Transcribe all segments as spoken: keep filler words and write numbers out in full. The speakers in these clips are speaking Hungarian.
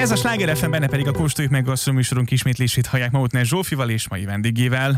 Ez a Sláger ef em, benne pedig a Kóstoljuk meg Gasztro műsorunk ismétlését hallják Mautner Zsófival és mai vendégével.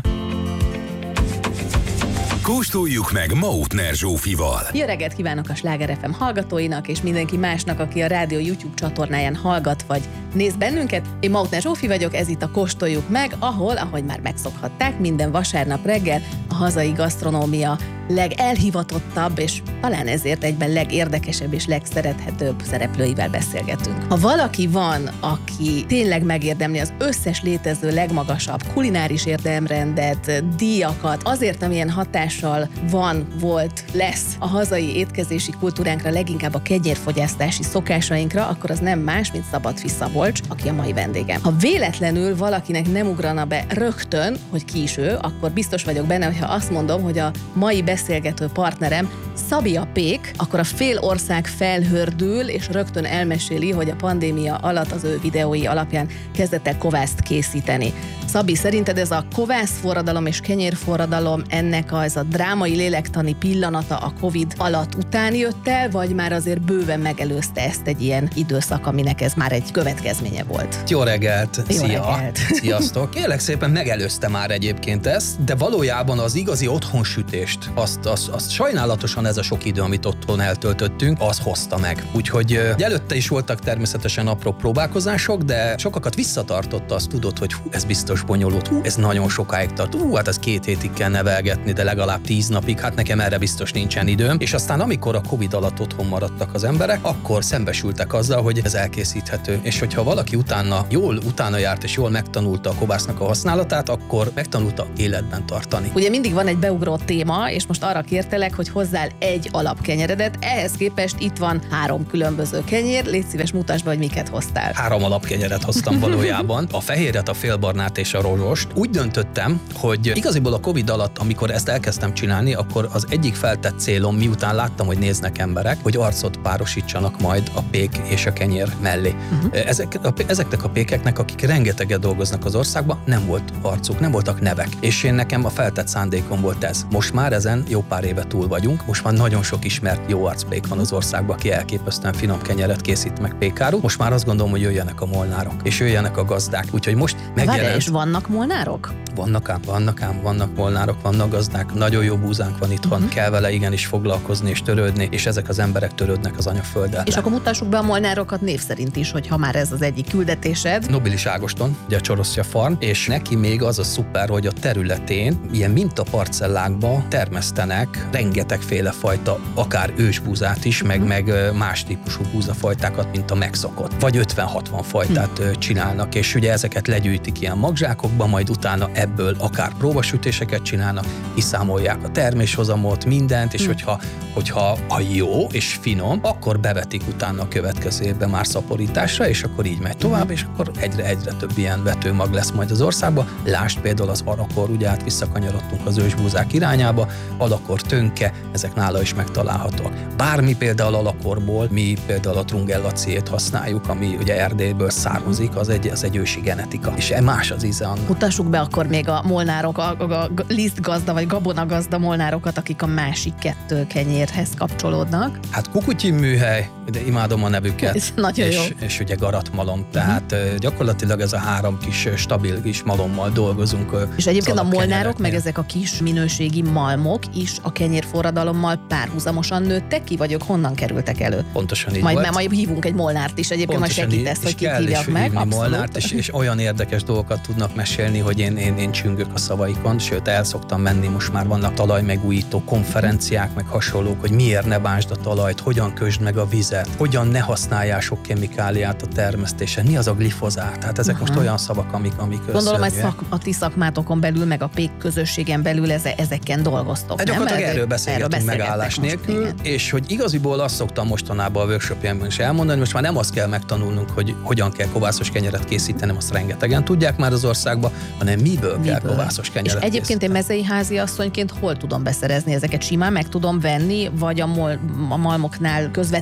Kóstoljuk meg Mautner Zsófival. Jó reggelt kívánok a Sláger ef em hallgatóinak és mindenki másnak, aki a rádió YouTube csatornáján hallgat vagy néz bennünket. Én Mautner Zsófi vagyok, ez itt a Kóstoljuk meg, ahol, ahogy már megszokhatták, minden vasárnap reggel a hazai gasztronómia legelhivatottabb és talán ezért egyben legérdekesebb és legszerethetőbb szereplőivel beszélgetünk. Ha valaki van, aki tényleg megérdemli az összes létező legmagasabb kulináris érdemrendet, díjakat, azért, amilyen hatással van, volt, lesz a hazai étkezési kultúránkra, leginkább a kenyérfogyasztási szokásainkra, akkor az nem más, mint Szabadfi Szabolcs, aki a mai vendégem. Ha véletlenül valakinek nem ugrana be rögtön, hogy ki is ő, akkor biztos vagyok benne, hogyha azt mondom, hogy a mai beszélgető partnerem Szabi a Pék, akkor a fél ország felhördül, és rögtön elmeséli, hogy a pandémia alatt az ő videói alapján kezdett el kovászt készíteni. Szabi, szerinted ez a kovászforradalom és kenyérforradalom, ennek az a drámai lélektani pillanata a Covid alatt után jött el, vagy már azért bőven megelőzte ezt egy ilyen időszak, aminek ez már egy következménye volt? Jó reggelt! Jó Szia! reggelt. Sziasztok! Kérlek szépen, megelőzte már egyébként ezt, de valójában az igazi otthonsütést, azt, azt, azt sajnálatosan ez a sok idő, amit otthon eltöltöttünk, az hozta meg. Úgyhogy előtte is voltak természetesen apró próbálkozások, de sokakat visszatartotta, azt tudod, hogy hú, ez biztos bonyolult, hú, ez nagyon sokáig tart, hú, hát ez két hétig kell nevelgetni, de legalább tíz napig, hát nekem erre biztos nincsen időm. És aztán amikor a Covid alatt otthon maradtak az emberek, akkor szembesültek azzal, hogy ez elkészíthető. És hogyha valaki utána jól utána járt és jól megtanulta a kovásznak a használatát, akkor megtanulta életben tartani. Ugye mindig van egy beugró téma, és most arra kértelek, hogy hozzál egy alapkenyeredet, ehhez képest itt van három különböző kenyér, légy szíves, mutasd be, hogy miket hoztál. Három alapkenyeret hoztam valójában, a fehéret, a félbarnát és a rozsost. Úgy döntöttem, hogy igaziból a Covid alatt, amikor ezt elkezdtem csinálni, akkor az egyik feltett célom, miután láttam, hogy néznek emberek, hogy arcot párosítsanak majd a pék és a kenyér mellé. Uh-huh. Ezek, a, ezeknek a pékeknek, akik rengeteget dolgoznak az országban, nem volt arcuk, nem voltak nevek. És én nekem a feltett szándékom volt ez. Most már ezen jó pár éve túl vagyunk, most már nagyon sok ismert jó arcpék van az országban, aki elképesztően finom kenyeret készít meg pékárút. Most már azt gondolom, hogy jöjjenek a molnárok, és jöjjenek a gazdák. Úgyhogy most megjelent... Várj, és vannak molnárok? Vannak ám, vannak ám, vannak molnárok, vannak gazdák, nagyon jó búzánk van itthon, uh-huh. kell vele igenis foglalkozni és törődni, és ezek az emberek törődnek az anyafölddel. És akkor mutassuk be a molnárokat név szerint is, hogyha már ez az egyik küldetésed. Nobilis Ágoston, ugye a Csoroszja Farm, és neki még az a szuper, hogy a területén ilyen mintaparcellákba termesztenek rengetegféle fajta, akár ősbúzát is, meg, uh-huh. meg más típusú búzafajtákat, mint a megszokott. Vagy ötven-hatvan fajtát uh-huh. csinálnak, és ugye ezeket legyűjtik ilyen magzsákokba, majd utána ebből akár próbasütéseket csinálnak, kiszámolják a terméshozamot, mindent, és hmm. hogyha, hogyha a jó és finom, akkor bevetik utána a következő évben már szaporításra, és akkor így megy tovább, és akkor egyre-egyre több ilyen vetőmag lesz majd az országban. Lásd például az arakor, ugye át visszakanyarodtunk az ősbúzák irányába, alakor, tönke, ezek nála is megtalálhatóak. Bármi például alakorból, mi például a Trungellacét használjuk, ami ugye Erdélyből származik, az egy, az egy ősi genetika, és más az íze annak. Mutassuk be akkor még a molnárok, a, a, a lisztgazda vagy gabonagazda molnárokat, akik a másik kettő kenyérhez kapcsolódnak. Hát Kukutyin műhely, de imádom a nevüket. Ez nagyon és, jó. És ugye garatmalom, tehát uh-huh. gyakorlatilag ez a három kis stabil kis malommal dolgozunk. És egyébként a molnárok, meg ezek a kis minőségi malmok is a kenyérforradalommal párhuzamosan nőttek ki, vagy ők honnan kerültek elő? Pontosan így majd, volt. Majd, majd hívunk egy molnárt is, egyébként majd segítesz, hogy kit hívjak meg. Molnárt, és, és olyan érdekes dolgokat tudnak mesélni, hogy én, én, én csüngök a szavaikon, sőt el szoktam menni, most már vannak talajmegújító konferenciák, meg hasonlók, hogy miért ne bánsd a talajt, hogyan kösd meg a vizet, hogyan ne használjál sok kemikáliát a termesztésen, mi az a glifozát, tehát ezek uh-huh. most olyan szavak, amik, amik Gondolom, hogy szak, a ti szakmátokon belül, meg a pék közösségen belül eze, ezeken dolgoztok, hát nem? Gyakorlatilag erről beszélgetünk megállás nélkül, most, és hogy igaziból azt szoktam mostanában a workshopjában is elmondani, most már nem azt kell megtanulnunk, hogy hogyan kell kovászos kenyeret készíteni, azt rengetegen tudják már az országban, hanem miből, miből? kell kovászos kenyeret. És egyébként én mezei házi asszonyként hol tudom beszerezni ezeket? Simán meg tudom venni, vagy a, mol, a malmoknál közvetlenül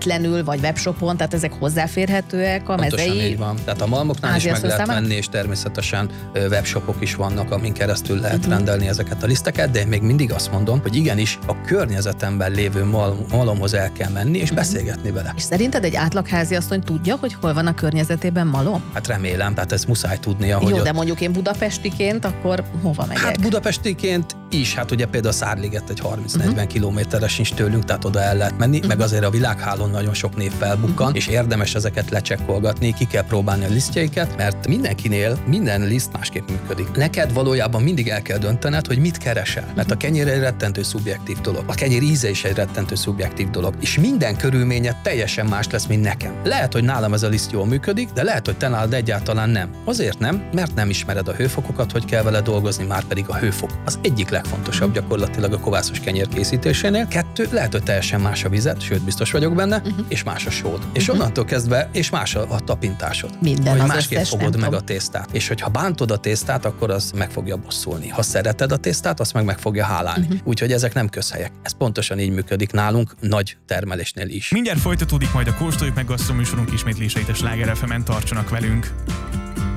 keresztül, vagy webshopon, tehát ezek hozzáférhetőek a Pontosan mezei. így van. Tehát a malmoknál is meg lehet számára? venni, és természetesen webshopok is vannak, amin keresztül lehet Uh-huh. rendelni ezeket a liszteket, de én még mindig azt mondom, hogy igenis a környezetemben lévő mal- malomhoz el kell menni, és uh-huh. beszélgetni vele. És szerinted egy átlagházi asszony tudja, hogy hol van a környezetében malom? Hát remélem, tehát ezt muszáj tudnia, Jó, hogy de ott... mondjuk én budapestiként, akkor hova megyek? Hát budapestiként is, hát ugye például a Szárliget egy harminc-negyven uh-huh. kilométerre sincs tőlünk, tehát oda el lehet menni, uh-huh. meg azért a világhálón nagyon sok név felbukkan, uh-huh. és érdemes ezeket lecsekkolgatni, ki kell próbálni a lisztjeiket, mert mindenkinél minden liszt másképp működik. Neked valójában mindig el kell döntened, hogy mit keresel, mert a kenyér egy rettentő szubjektív dolog. A kenyér íze is egy rettentő szubjektív dolog, és minden körülménye teljesen más lesz, mint nekem. Lehet, hogy nálam ez a liszt jól működik, de lehet, hogy te nálad egyáltalán nem. Azért nem, mert nem ismered a hőfokokat, hogy kell vele dolgozni, már pedig a hőfok az egyik legfontosabb gyakorlatilag a kovászos kenyér készítésénél. Kettő, lehet, hogy teljesen más a vizet, sőt biztos vagyok benne, uh-huh. és más a sód. És uh-huh. onnantól kezdve, és más a, a tapintásod. Minden, hogy az másképp összes, fogod nem meg tudom. a tésztát. És hogyha bántod a tésztát, akkor az meg fogja bosszulni. Ha szereted a tésztát, azt meg meg fogja hálálni. Uh-huh. Úgyhogy ezek nem közhelyek. Ez pontosan így működik nálunk, nagy termelésnél is. Mindjárt folytatódik majd a Kóstoljuk meg gasztroműsorunk ismétléseit a Sláger ef emen, tartsanak velünk.